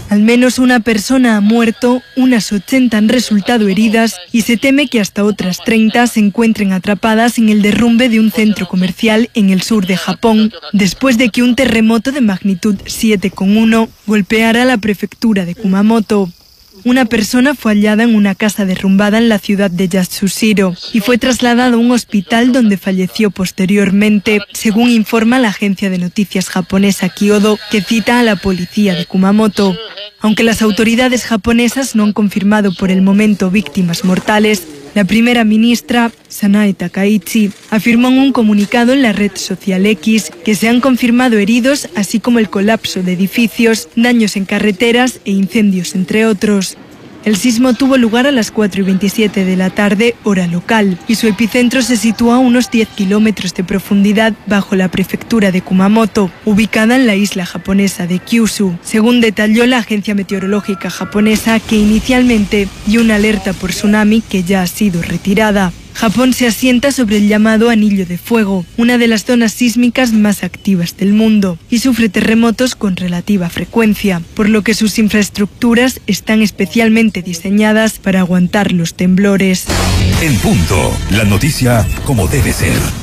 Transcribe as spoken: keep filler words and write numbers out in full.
Al menos una persona ha muerto, unas ochenta han resultado heridas y se teme que hasta otras treinta se encuentren atrapadas en el derrumbe de un centro comercial en el sur de Japón, después de que un terremoto de magnitud siete coma uno golpeara la prefectura de Kumamoto. Una persona fue hallada en una casa derrumbada en la ciudad de Yatsushiro y fue trasladado a un hospital donde falleció posteriormente, según informa la agencia de noticias japonesa Kyodo, que cita a la policía de Kumamoto. Aunque las autoridades japonesas no han confirmado por el momento víctimas mortales, la primera ministra, Sanae Takaichi, afirmó en un comunicado en la red social X que se han confirmado heridos, así como el colapso de edificios, daños en carreteras e incendios, entre otros. El sismo tuvo lugar a las cuatro y veintisiete de la tarde, hora local, y su epicentro se sitúa a unos diez kilómetros de profundidad bajo la prefectura de Kumamoto, ubicada en la isla japonesa de Kyushu, según detalló la agencia meteorológica japonesa, que inicialmente dio una alerta por tsunami que ya ha sido retirada. Japón se asienta sobre el llamado Anillo de Fuego, una de las zonas sísmicas más activas del mundo, y sufre terremotos con relativa frecuencia, por lo que sus infraestructuras están especialmente diseñadas para aguantar los temblores. En punto, la noticia como debe ser.